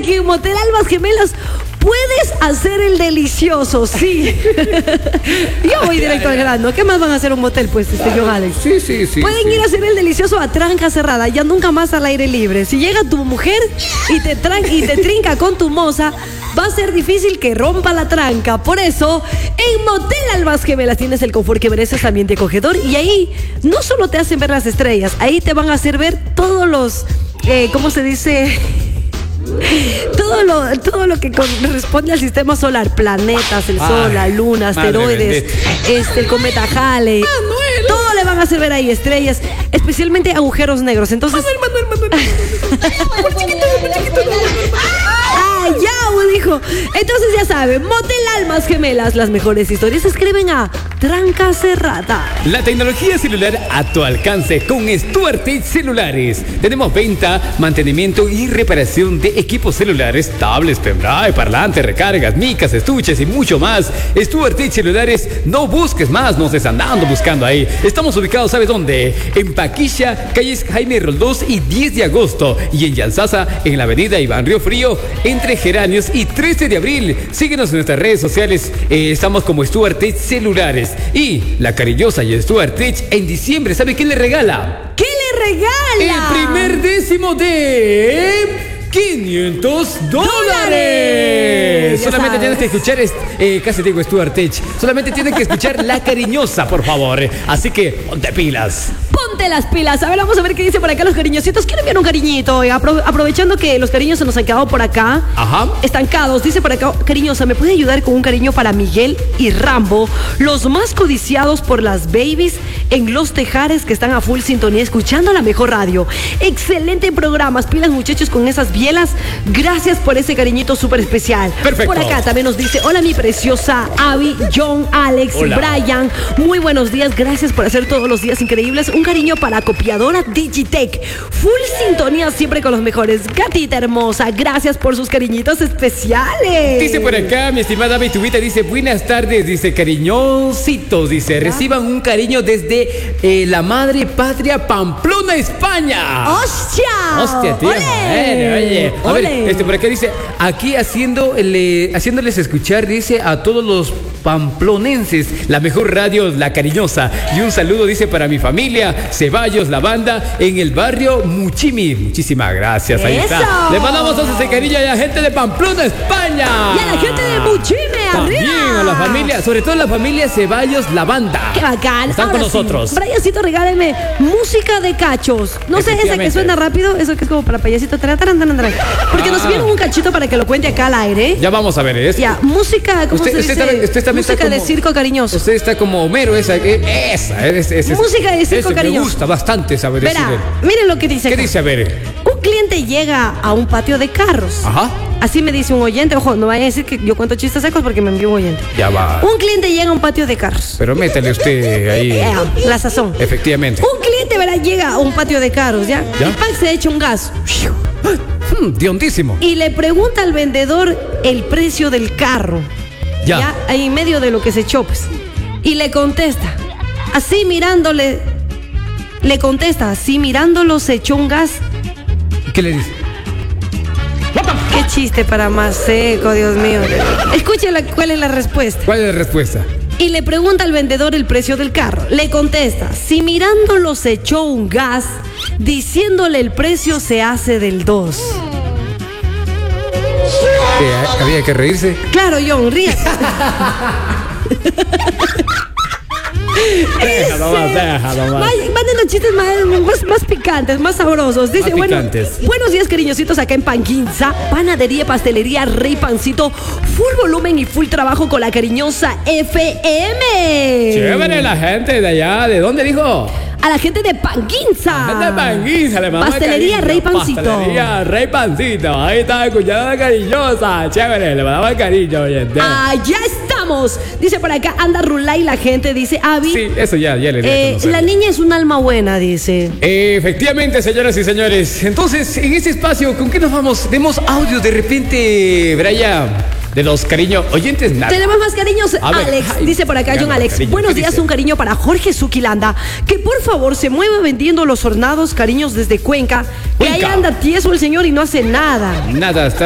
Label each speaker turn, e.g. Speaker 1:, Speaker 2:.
Speaker 1: que en Motel Almas Gemelas puedes hacer el delicioso, sí. Yo voy directo al grano. ¿Qué más van a hacer un motel, pues, John Alex?
Speaker 2: Sí.
Speaker 1: Pueden ir a hacer el delicioso a tranca cerrada, ya nunca más al aire libre. Si llega tu mujer y te trinca con tu moza, va a ser difícil que rompa la tranca. Por eso, en Motel Almas Gemelas tienes el confort que mereces, ambiente acogedor. Y ahí no solo te hacen ver las estrellas, ahí te van a hacer ver todos los, ¿cómo se dice? Todo lo que corresponde al sistema solar, planetas, el sol, la luna, asteroides, el cometa Halley, todo le van a hacer ver ahí, estrellas, especialmente agujeros negros. Entonces, ya, dijo. Entonces ya saben, Motel Almas Gemelas, las mejores historias se escriben a tranca cerrada.
Speaker 2: La tecnología celular a tu alcance con Stuart Edge Celulares. Tenemos venta, mantenimiento y reparación de equipos celulares, tablets, pendrive, parlantes, recargas, micas, estuches y mucho más. Stuart Edge Celulares, no busques más, no estés andando buscando ahí. Estamos ubicados, ¿sabes dónde? En Paquilla, calles Jaime Roldós y 10 de agosto. Y en Yalzaza, en la avenida Iván Río Frío, entre Geranios y 13 de abril. Síguenos en nuestras redes sociales. Estamos como Stuart Edge Celulares. Y la cariñosa y Stuart Edge en diciembre, ¿sabe qué le regala?
Speaker 1: ¿Qué le regala?
Speaker 2: El primer décimo de $500. Solamente tienes que escuchar, casi digo Stuart Edge. Solamente tienes que escuchar La Cariñosa, por favor. Así que ponte pilas.
Speaker 1: Ponte las pilas. A ver, vamos a ver qué dice por acá los cariñositos. Quiero enviar un cariñito. Aprovechando que los cariños se nos han quedado por acá.
Speaker 2: Ajá.
Speaker 1: Estancados. Dice por acá, cariñosa, ¿me puede ayudar con un cariño para Miguel y Rambo? Los más codiciados por las babies en Los Tejares, que están a full sintonía escuchando la mejor radio. Excelente programas. Pilas, muchachos, con esas bielas. Gracias por ese cariñito súper especial.
Speaker 2: Perfecto.
Speaker 1: Por acá también nos dice, hola mi preciosa Abby, John, Alex,
Speaker 2: hola.
Speaker 1: Brian. Muy buenos días. Gracias por hacer todos los días increíbles. Un cariño para Copiadora Digitech. Full sintonía siempre con los mejores. Gatita hermosa, gracias por sus cariñitos especiales.
Speaker 2: Dice por acá, mi estimada Betubita, dice, buenas tardes, dice, cariñositos, dice, reciban un cariño desde la madre patria Pamplona, España.
Speaker 1: ¡Hostia!
Speaker 2: Tía. Oye. A ver, por acá dice, aquí haciéndoles escuchar, dice, a todos los pamplonenses, la mejor radio, La Cariñosa. Y un saludo, dice, para mi familia, Ceballos, la banda, en el barrio Muchimi. Muchísimas gracias, ahí está. Le mandamos ese cariño a la gente de Pamplona, España.
Speaker 1: Y a la gente de Muchimi,
Speaker 2: también
Speaker 1: arriba.
Speaker 2: A la familia, sobre todo a la familia Ceballos, la banda.
Speaker 1: ¡Qué bacán!
Speaker 2: Están
Speaker 1: Ahora
Speaker 2: con nosotros.
Speaker 1: Sí, Briancito, regáleme música de cachos. No sé, esa que suena rápido, eso que es como para payasito. Porque nos vieron un cachito para que lo cuente acá al aire.
Speaker 2: Ya vamos a ver eso.
Speaker 1: Ya, música, ¿cómo se dice?
Speaker 2: Usted
Speaker 1: música
Speaker 2: como,
Speaker 1: de circo cariñoso.
Speaker 2: Usted está como Homero, esa.
Speaker 1: Música de circo cariñoso.
Speaker 2: Me gusta bastante saber eso.
Speaker 1: Verá, miren lo que dice.
Speaker 2: ¿Qué dice? A ver.
Speaker 1: Un cliente llega a un patio de carros.
Speaker 2: Ajá.
Speaker 1: Así me dice un oyente. Ojo, no vaya a decir que yo cuento chistes secos porque me envió un oyente.
Speaker 2: Ya va.
Speaker 1: Un cliente llega a un patio de carros.
Speaker 2: Pero métale usted ahí.
Speaker 1: La sazón.
Speaker 2: Efectivamente.
Speaker 1: Un cliente, verá, llega a un patio de carros, ¿ya?
Speaker 2: ¿Ya?
Speaker 1: Y pan se echa un gas.
Speaker 2: De hondísimo.
Speaker 1: Y le pregunta al vendedor el precio del carro. Ya, ahí en medio de lo que se echó, pues. Y le contesta, así mirándole, se echó un gas.
Speaker 2: ¿Qué le dice?
Speaker 1: Qué chiste para más seco, Dios mío. Escúchela, ¿cuál es la respuesta?
Speaker 2: ¿Cuál es la respuesta?
Speaker 1: Y le pregunta al vendedor el precio del carro. Le contesta, si mirándolo se echó un gas, diciéndole el precio se hace del 2.
Speaker 2: Había que reírse.
Speaker 1: Claro, John, ríete. Manden los chistes más picantes, más sabrosos. Dice, buenos días, cariñositos, acá en Panquinza, panadería, pastelería, Rey Pancito, full volumen y full trabajo con La Cariñosa FM.
Speaker 2: Chévere, la gente de allá. ¿De dónde dijo?
Speaker 1: A la gente de Panquinza.
Speaker 2: La gente de Panquinza, le mandamos
Speaker 1: Pastelería
Speaker 2: cariño.
Speaker 1: Rey Pancito.
Speaker 2: Pastelería Rey Pancito. Ahí está escuchando La Cariñosa. Chévere, le mandamos el cariño, oyente.
Speaker 1: Ya estamos. Dice por acá, anda Rulay, la gente dice, Abby.
Speaker 2: Sí, eso ya le di.
Speaker 1: La niña es un alma buena, dice.
Speaker 2: Efectivamente, señoras y señores. Entonces, en ese espacio, ¿con qué nos vamos? Demos audio de repente, Brian. De los cariños oyentes, nada.
Speaker 1: Tenemos más cariños, Alex. Dice por acá, John Alex. Buenos días, un cariño para Jorge Zuquilanda. Que por favor se mueva vendiendo los hornados cariños desde Cuenca. Que ahí anda tieso el señor y no hace nada.
Speaker 2: Nada, está